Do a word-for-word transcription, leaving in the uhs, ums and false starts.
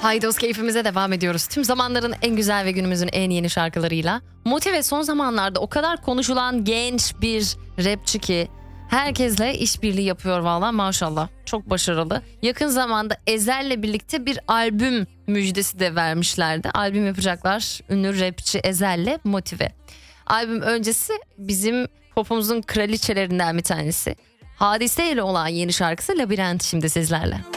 Haydos keyfimize devam ediyoruz. Tüm zamanların en güzel ve günümüzün en yeni şarkılarıyla. Motive son zamanlarda o kadar konuşulan genç bir rapçi ki herkesle işbirliği yapıyor valla, maşallah. Çok başarılı. Yakın zamanda Ezhel'le birlikte bir albüm müjdesi de vermişlerdi. Albüm yapacaklar ünlü rapçi Ezhel'le Motive. Albüm öncesi bizim popumuzun kraliçelerinden bir tanesi. Hadise ile olan yeni şarkısı Labirent şimdi sizlerle.